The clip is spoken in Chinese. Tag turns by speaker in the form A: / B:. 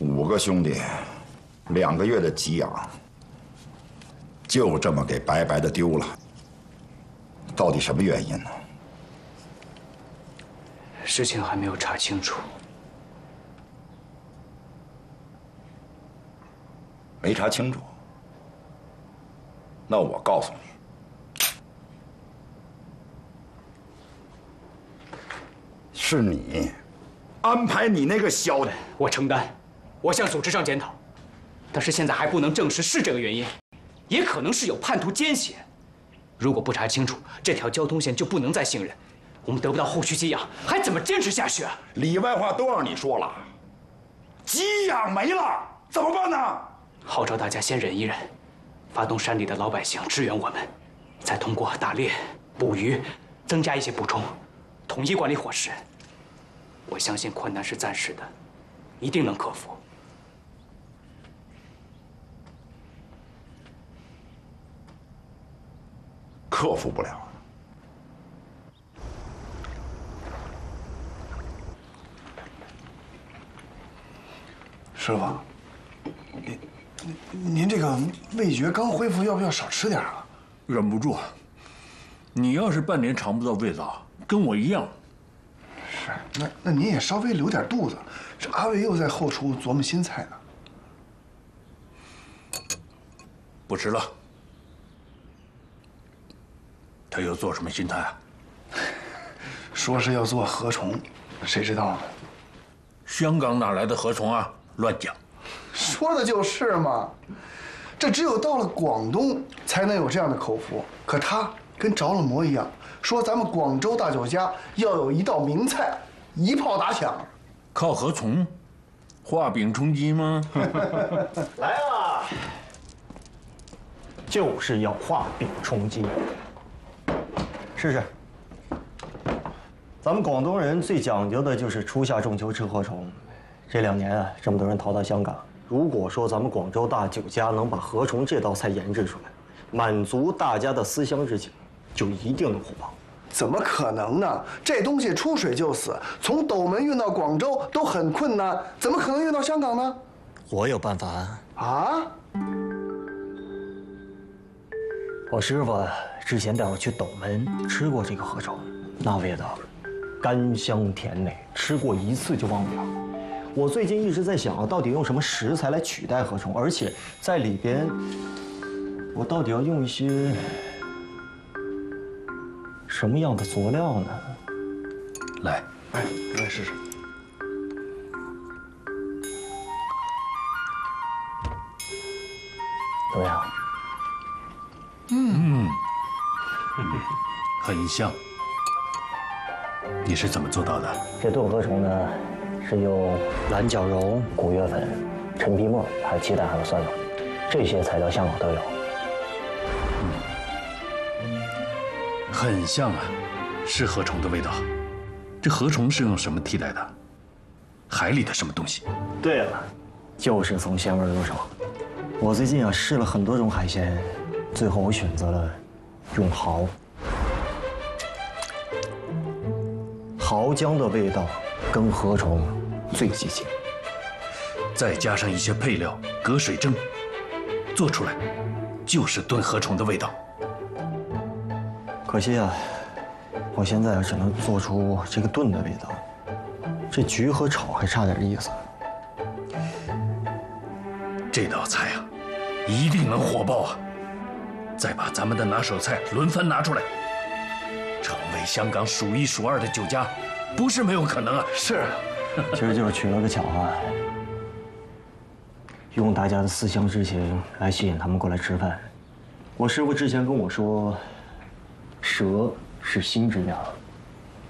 A: 5个兄弟，2个月的给养，就这么给白白的丢了。到底什么原因呢？
B: 事情还没有查清楚。
A: 没查清楚。那我告诉你，是你安排你那个小……
B: 我承担，我向组织上检讨，但是现在还不能证实是这个原因，也可能是有叛徒奸险。如果不查清楚，这条交通线就不能再信任，我们得不到后续给养，还怎么坚持下去啊？
A: 里外话都让你说了，给养没了怎么办呢？
B: 号召大家先忍一忍，发动山里的老百姓支援我们，再通过打猎、捕鱼，增加一些补充，统一管理伙食。我相信困难是暂时的，一定能克服。
A: 克服不了。
C: 师傅，您这个味觉刚恢复，要不要少吃点啊？
D: 忍不住。你要是半年尝不到味道，跟我一样。
C: 是，那您也稍微留点肚子。这阿伟又在后厨琢磨新菜呢。
D: 不吃了。他又做什么新菜啊？
C: 说是要做河虫，谁知道呢？
D: 香港哪来的河虫啊？乱讲！
C: 说的就是嘛。这只有到了广东才能有这样的口福。可他跟着了魔一样，说咱们广州大酒家要有一道名菜，一炮打响。
D: 靠河虫，画饼充饥吗？
E: 来啊！就是要画饼充饥。试试。咱们广东人最讲究的就是初夏仲秋吃河虫。这2年啊，这么多人逃到香港，如果说咱们广州大酒家能把河虫这道菜研制出来，满足大家的思乡之情，就一定能火爆。
C: 怎么可能呢？这东西出水就死，从斗门运到广州都很困难，怎么可能运到香港呢？
E: 我有办法啊！
C: 啊？
E: 我师傅之前带我去斗门吃过这个河虫，那味道甘香甜美，吃过1次就忘不了。我最近一直在想，到底用什么食材来取代河虫，而且在里边，我到底要用一些什么样的佐料呢？
D: 来，
C: 哎，来试试。
E: 怎么样？
D: 很香。你是怎么做到的？
E: 这炖河虫呢，是用蓝绞蓉、古月粉、陈皮末，还有鸡蛋，还有蒜蓉，这些材料香港都有。
D: 很像啊，是河虫的味道。这河虫是用什么替代的？海里的什么东西？
E: 对了，就是从鲜味入手。我最近啊试了很多种海鲜，最后我选择了用蚝。蚝姜的味道跟河虫最接近，
D: 再加上一些配料，隔水蒸，做出来就是炖河虫的味道。
E: 可惜啊，我现在只能做出这个炖的味道，这焗和炒还差点意思。
D: 这道菜啊，一定能火爆啊！再把咱们的拿手菜轮番拿出来，成为香港数1数2的酒家，不是没有可能啊！
C: 是，
E: 其实就是取了个巧啊，用大家的思乡之情来吸引他们过来吃饭。我师傅之前跟我说，蛇是心之鸟，